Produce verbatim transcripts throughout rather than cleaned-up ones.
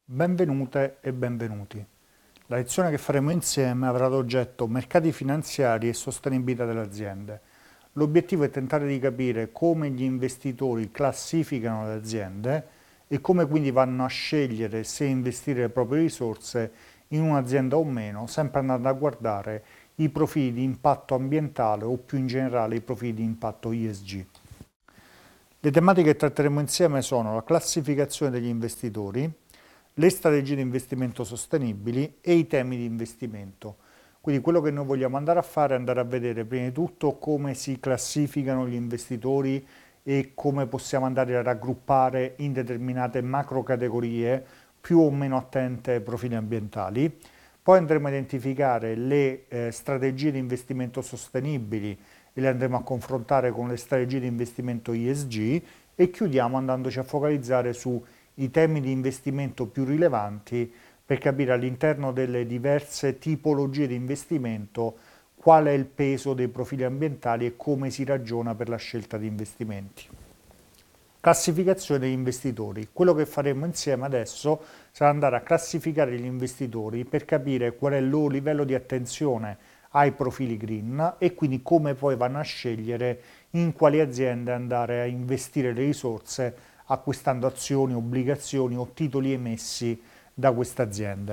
Benvenute e benvenuti. La lezione che faremo insieme avrà ad oggetto mercati finanziari e sostenibilità delle aziende. L'obiettivo è tentare di capire come gli investitori classificano le aziende e come quindi vanno a scegliere se investire le proprie risorse in un'azienda o meno, sempre andando a guardare i profili di impatto ambientale o più in generale i profili di impatto E S G. Le tematiche che tratteremo insieme sono la classificazione degli investitori, le strategie di investimento sostenibili e i temi di investimento. Quindi quello che noi vogliamo andare a fare è andare a vedere prima di tutto come si classificano gli investitori e come possiamo andare a raggruppare in determinate macro categorie più o meno attente ai profili ambientali. Poi andremo a identificare le eh, strategie di investimento sostenibili e le andremo a confrontare con le strategie di investimento E S G e chiudiamo andandoci a focalizzare su i temi di investimento più rilevanti per capire all'interno delle diverse tipologie di investimento qual è il peso dei profili ambientali e come si ragiona per la scelta di investimenti. Classificazione degli investitori. Quello che faremo insieme adesso sarà andare a classificare gli investitori per capire qual è il loro livello di attenzione ai profili green e quindi come poi vanno a scegliere in quali aziende andare a investire le risorse acquistando azioni, obbligazioni o titoli emessi da queste aziende.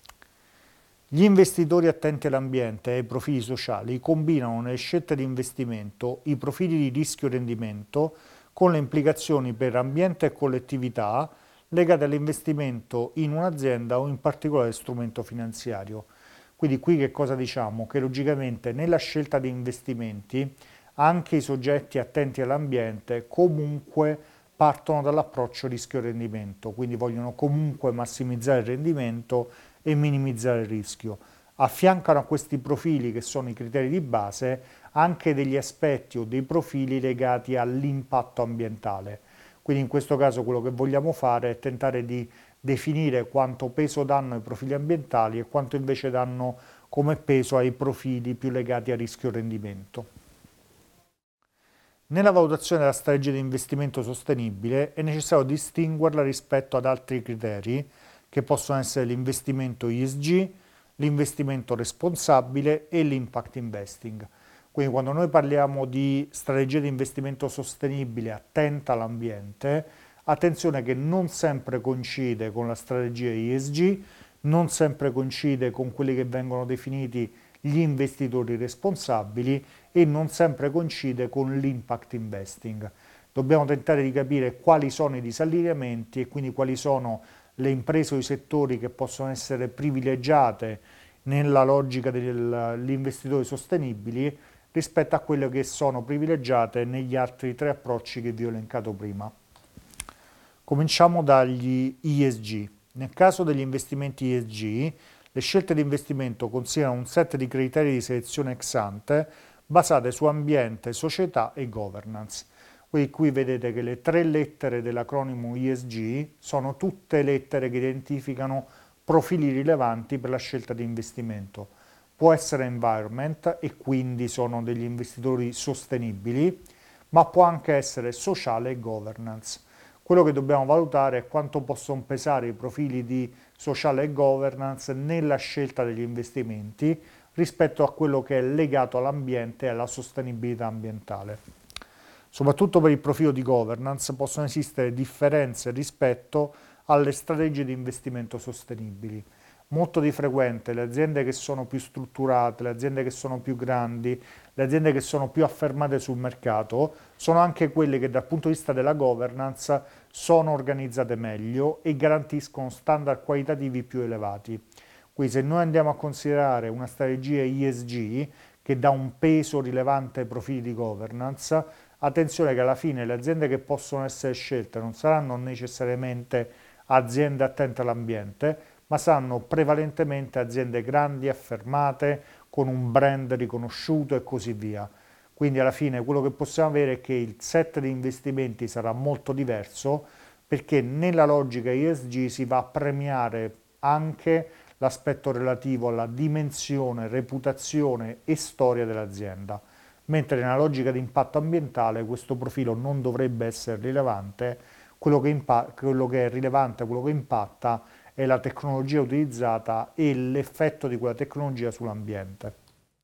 Gli investitori attenti all'ambiente e ai profili sociali combinano nelle scelte di investimento i profili di rischio-rendimento con le implicazioni per ambiente e collettività legate all'investimento in un'azienda o in particolare strumento finanziario. Quindi qui che cosa diciamo? Che logicamente nella scelta di investimenti anche i soggetti attenti all'ambiente comunque partono dall'approccio rischio-rendimento, quindi vogliono comunque massimizzare il rendimento e minimizzare il rischio. Affiancano a questi profili, che sono i criteri di base, anche degli aspetti o dei profili legati all'impatto ambientale. Quindi in questo caso quello che vogliamo fare è tentare di definire quanto peso danno ai profili ambientali e quanto invece danno come peso ai profili più legati a rischio-rendimento. Nella valutazione della strategia di investimento sostenibile è necessario distinguerla rispetto ad altri criteri che possono essere l'investimento E S G, l'investimento responsabile e l'impact investing. Quindi quando noi parliamo di strategia di investimento sostenibile attenta all'ambiente, attenzione che non sempre coincide con la strategia E S G, non sempre coincide con quelli che vengono definiti gli investitori responsabili e non sempre coincide con l'impact investing. Dobbiamo tentare di capire quali sono i disallineamenti e quindi quali sono le imprese o i settori che possono essere privilegiate nella logica degli investitori sostenibili rispetto a quelle che sono privilegiate negli altri tre approcci che vi ho elencato prima. Cominciamo dagli E S G. Nel caso degli investimenti E S G, le scelte di investimento considerano un set di criteri di selezione ex ante basate su ambiente, società e governance. Quindi qui vedete che le tre lettere dell'acronimo E S G sono tutte lettere che identificano profili rilevanti per la scelta di investimento. Può essere environment e quindi sono degli investitori sostenibili, ma può anche essere sociale e governance. Quello che dobbiamo valutare è quanto possono pesare i profili di sociale e governance nella scelta degli investimenti rispetto a quello che è legato all'ambiente e alla sostenibilità ambientale. Soprattutto per il profilo di governance possono esistere differenze rispetto alle strategie di investimento sostenibili. Molto di frequente le aziende che sono più strutturate, le aziende che sono più grandi, le aziende che sono più affermate sul mercato, sono anche quelle che dal punto di vista della governance sono organizzate meglio e garantiscono standard qualitativi più elevati. Quindi se noi andiamo a considerare una strategia E S G che dà un peso rilevante ai profili di governance, attenzione che alla fine le aziende che possono essere scelte non saranno necessariamente aziende attente all'ambiente, ma saranno prevalentemente aziende grandi, affermate, con un brand riconosciuto e così via. Quindi alla fine quello che possiamo avere è che il set di investimenti sarà molto diverso perché nella logica E S G si va a premiare anche l'aspetto relativo alla dimensione, reputazione e storia dell'azienda, mentre nella logica di impatto ambientale questo profilo non dovrebbe essere rilevante, quello che, impa- quello che è rilevante, quello che impatta è la tecnologia utilizzata e l'effetto di quella tecnologia sull'ambiente.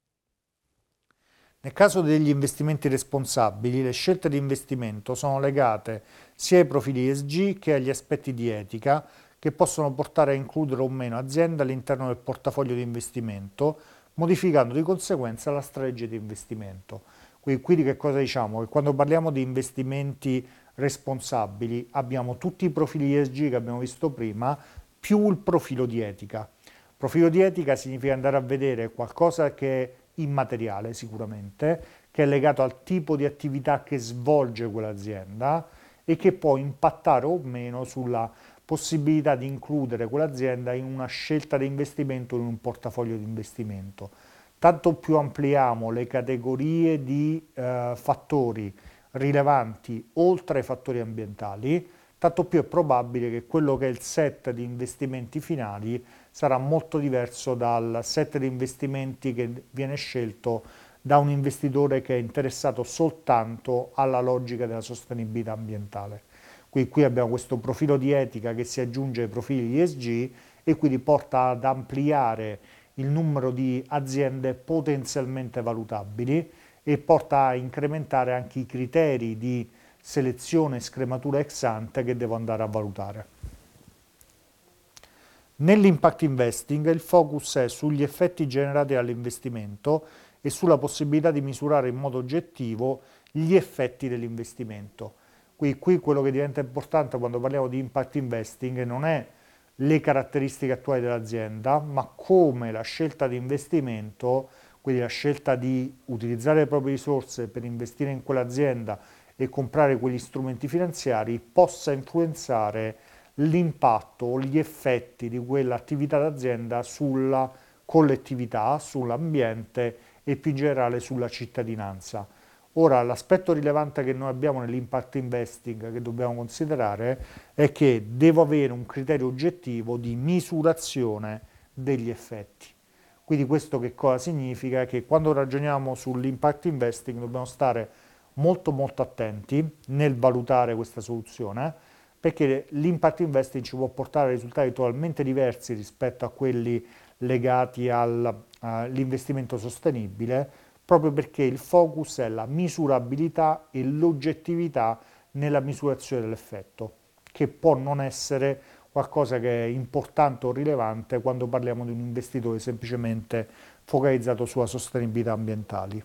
Nel caso degli investimenti responsabili, le scelte di investimento sono legate sia ai profili E S G che agli aspetti di etica che possono portare a includere o meno aziende all'interno del portafoglio di investimento, modificando di conseguenza la strategia di investimento. Quindi, quindi che cosa diciamo? Che quando parliamo di investimenti responsabili abbiamo tutti i profili E S G che abbiamo visto prima, più il profilo di etica. Profilo di etica significa andare a vedere qualcosa che è immateriale sicuramente, che è legato al tipo di attività che svolge quell'azienda e che può impattare o meno sulla possibilità di includere quell'azienda in una scelta di investimento, in un portafoglio di investimento. Tanto più ampliamo le categorie di eh, fattori rilevanti oltre ai fattori ambientali, tanto più è probabile che quello che è il set di investimenti finali sarà molto diverso dal set di investimenti che viene scelto da un investitore che è interessato soltanto alla logica della sostenibilità ambientale. Qui, qui abbiamo questo profilo di etica che si aggiunge ai profili E S G e quindi porta ad ampliare il numero di aziende potenzialmente valutabili e porta a incrementare anche i criteri di selezione e scrematura ex ante che devo andare a valutare. Nell'impact investing il focus è sugli effetti generati dall'investimento e sulla possibilità di misurare in modo oggettivo gli effetti dell'investimento. Qui, qui quello che diventa importante quando parliamo di impact investing non è le caratteristiche attuali dell'azienda, ma come la scelta di investimento, quindi la scelta di utilizzare le proprie risorse per investire in quell'azienda e comprare quegli strumenti finanziari, possa influenzare l'impatto o gli effetti di quell'attività d'azienda sulla collettività, sull'ambiente e più in generale sulla cittadinanza. Ora, l'aspetto rilevante che noi abbiamo nell'impact investing che dobbiamo considerare è che devo avere un criterio oggettivo di misurazione degli effetti. Quindi questo che cosa significa? Che quando ragioniamo sull'impact investing dobbiamo stare molto molto attenti nel valutare questa soluzione, perché l'impact investing ci può portare a risultati totalmente diversi rispetto a quelli legati all'investimento sostenibile, proprio perché il focus è la misurabilità e l'oggettività nella misurazione dell'effetto, che può non essere qualcosa che è importante o rilevante quando parliamo di un investitore semplicemente focalizzato sulla sostenibilità ambientale.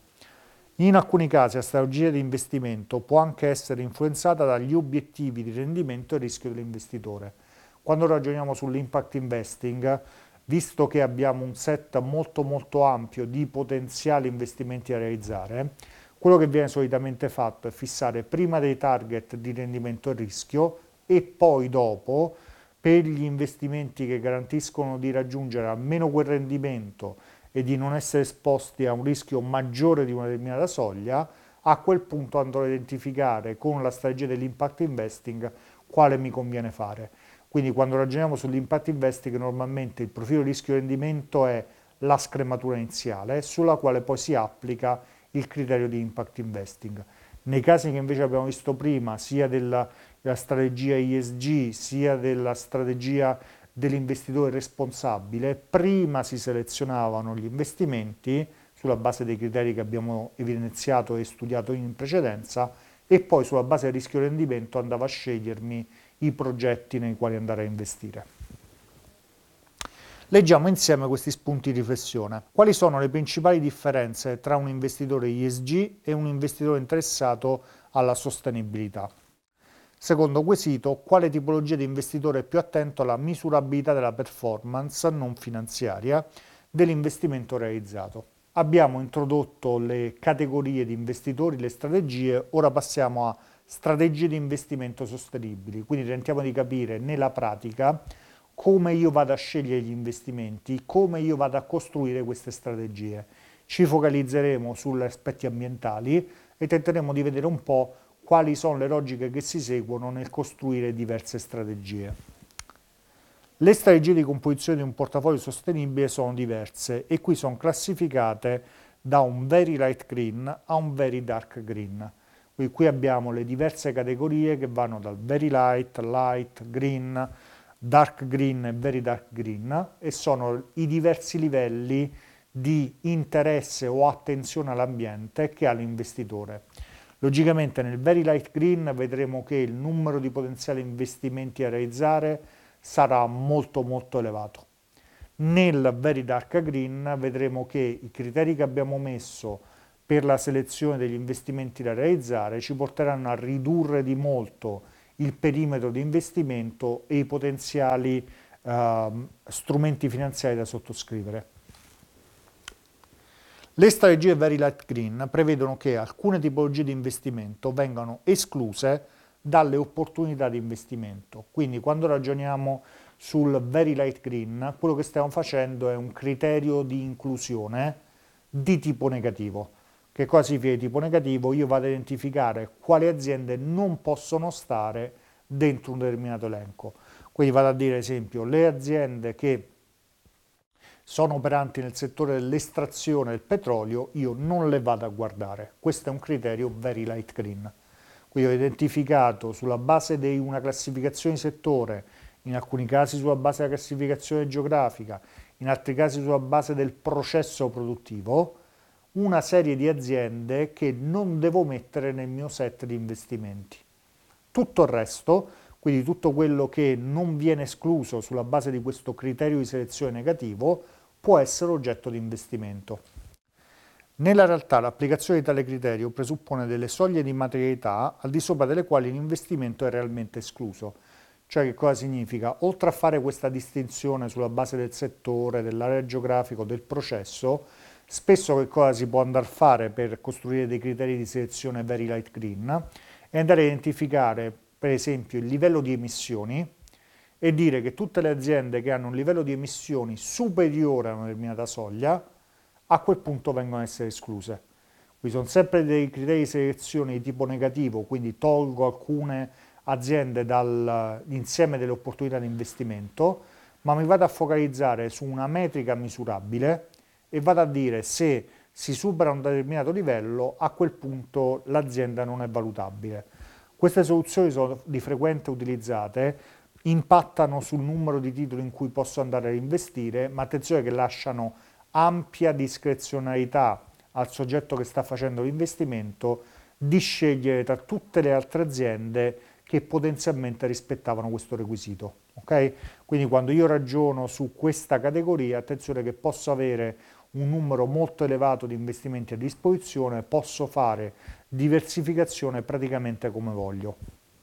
In alcuni casi la strategia di investimento può anche essere influenzata dagli obiettivi di rendimento e rischio dell'investitore. Quando ragioniamo sull'impact investing, visto che abbiamo un set molto molto ampio di potenziali investimenti da realizzare, quello che viene solitamente fatto è fissare prima dei target di rendimento e rischio e poi dopo, per gli investimenti che garantiscono di raggiungere almeno quel rendimento e di non essere esposti a un rischio maggiore di una determinata soglia, a quel punto andrò a identificare con la strategia dell'impact investing quale mi conviene fare. Quindi quando ragioniamo sull'impact investing normalmente il profilo rischio-rendimento è la scrematura iniziale sulla quale poi si applica il criterio di impact investing. Nei casi che invece abbiamo visto prima, sia della, della strategia E S G sia della strategia dell'investitore responsabile, prima si selezionavano gli investimenti sulla base dei criteri che abbiamo evidenziato e studiato in precedenza e poi sulla base del rischio rendimento andavo a scegliermi i progetti nei quali andare a investire. Leggiamo insieme questi spunti di riflessione. Quali sono le principali differenze tra un investitore E S G e un investitore interessato alla sostenibilità? Secondo quesito, quale tipologia di investitore è più attento alla misurabilità della performance non finanziaria dell'investimento realizzato? Abbiamo introdotto le categorie di investitori, le strategie, ora passiamo a strategie di investimento sostenibili, quindi tentiamo di capire nella pratica come io vado a scegliere gli investimenti, come io vado a costruire queste strategie. Ci focalizzeremo sugli aspetti ambientali e tenteremo di vedere un po' quali sono le logiche che si seguono nel costruire diverse strategie. Le strategie di composizione di un portafoglio sostenibile sono diverse e qui sono classificate da un very light green a un very dark green. Qui, qui abbiamo le diverse categorie che vanno dal very light, light, green, dark green e very dark green, e sono i diversi livelli di interesse o attenzione all'ambiente che ha l'investitore. Logicamente nel very light green vedremo che il numero di potenziali investimenti a realizzare sarà molto molto elevato. Nel very dark green vedremo che i criteri che abbiamo messo per la selezione degli investimenti da realizzare ci porteranno a ridurre di molto il perimetro di investimento e i potenziali eh, strumenti finanziari da sottoscrivere. Le strategie Very Light Green prevedono che alcune tipologie di investimento vengano escluse dalle opportunità di investimento. Quindi quando ragioniamo sul Very Light Green, quello che stiamo facendo è un criterio di inclusione di tipo negativo. Che cosa significa di tipo negativo? Io vado a identificare quali aziende non possono stare dentro un determinato elenco. Quindi vado a dire, ad esempio, le aziende che sono operanti nel settore dell'estrazione del petrolio, io non le vado a guardare. Questo è un criterio Very Light Green. Quindi ho identificato sulla base di una classificazione di settore, in alcuni casi sulla base della classificazione geografica, in altri casi sulla base del processo produttivo, una serie di aziende che non devo mettere nel mio set di investimenti. Tutto il resto, quindi tutto quello che non viene escluso sulla base di questo criterio di selezione negativo, può essere oggetto di investimento. Nella realtà l'applicazione di tale criterio presuppone delle soglie di materialità al di sopra delle quali l'investimento è realmente escluso. Cioè che cosa significa? Oltre a fare questa distinzione sulla base del settore, dell'area geografica o del processo, spesso che cosa si può andare a fare per costruire dei criteri di selezione Very Light Green? È andare a identificare per esempio il livello di emissioni e dire che tutte le aziende che hanno un livello di emissioni superiore a una determinata soglia a quel punto vengono a essere escluse. Qui sono sempre dei criteri di selezione di tipo negativo, quindi tolgo alcune aziende dall'insieme delle opportunità di investimento, ma mi vado a focalizzare su una metrica misurabile e vado a dire se si supera un determinato livello, a quel punto l'azienda non è valutabile. Queste soluzioni sono di frequente utilizzate, impattano sul numero di titoli in cui posso andare a investire, ma attenzione che lasciano ampia discrezionalità al soggetto che sta facendo l'investimento di scegliere tra tutte le altre aziende che potenzialmente rispettavano questo requisito. Okay? Quindi quando io ragiono su questa categoria, attenzione che posso avere un numero molto elevato di investimenti a disposizione, posso fare diversificazione praticamente come voglio.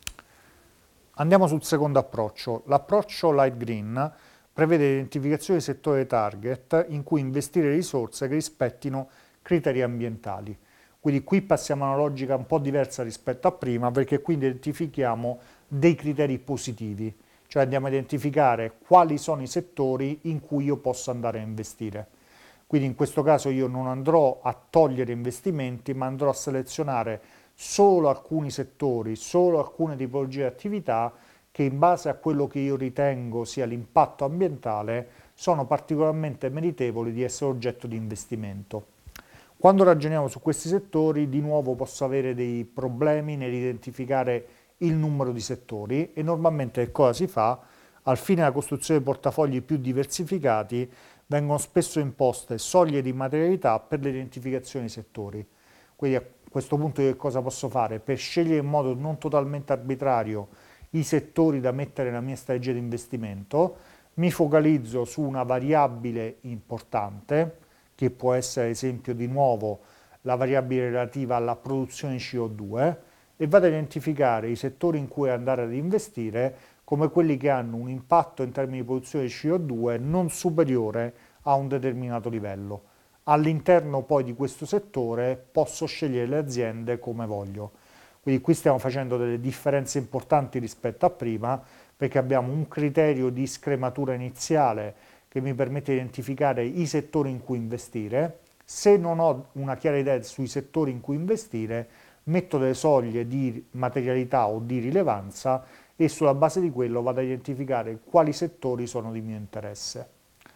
Andiamo sul secondo approccio. L'approccio light green prevede l'identificazione di settori target in cui investire risorse che rispettino criteri ambientali. Quindi qui passiamo a una logica un po' diversa rispetto a prima, perché qui identifichiamo dei criteri positivi, cioè andiamo a identificare quali sono i settori in cui io posso andare a investire. Quindi in questo caso io non andrò a togliere investimenti, ma andrò a selezionare solo alcuni settori, solo alcune tipologie di attività che in base a quello che io ritengo sia l'impatto ambientale sono particolarmente meritevoli di essere oggetto di investimento. Quando ragioniamo su questi settori, di nuovo posso avere dei problemi nell'identificare il numero di settori e normalmente che cosa si fa? Al fine della costruzione di portafogli più diversificati vengono spesso imposte soglie di materialità per l'identificazione dei settori. Quindi a questo punto io che cosa posso fare? Per scegliere in modo non totalmente arbitrario i settori da mettere nella mia strategia di investimento, mi focalizzo su una variabile importante, che può essere ad esempio di nuovo la variabile relativa alla produzione di C O due, e vado a identificare i settori in cui andare ad investire come quelli che hanno un impatto in termini di produzione di C O due non superiore a un determinato livello. All'interno poi di questo settore posso scegliere le aziende come voglio. Quindi qui stiamo facendo delle differenze importanti rispetto a prima, perché abbiamo un criterio di scrematura iniziale che mi permette di identificare i settori in cui investire. Se non ho una chiara idea sui settori in cui investire, metto delle soglie di materialità o di rilevanza e sulla base di quello vado a identificare quali settori sono di mio interesse.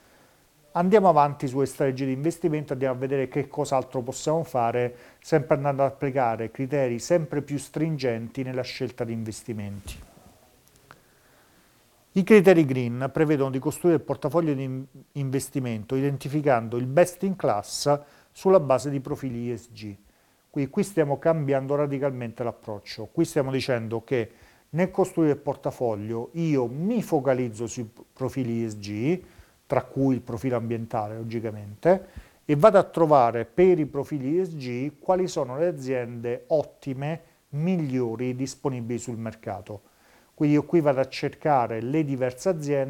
Andiamo avanti sulle strategie di investimento, andiamo a vedere che cos'altro possiamo fare, sempre andando ad applicare criteri sempre più stringenti nella scelta di investimenti. I criteri green prevedono di costruire il portafoglio di investimento identificando il best in class sulla base di profili E S G. Quindi qui stiamo cambiando radicalmente l'approccio. Qui stiamo dicendo che nel costruire il portafoglio io mi focalizzo sui profili E S G, tra cui il profilo ambientale logicamente, e vado a trovare per i profili E S G quali sono le aziende ottime, migliori disponibili sul mercato. Quindi io qui vado a cercare le diverse aziende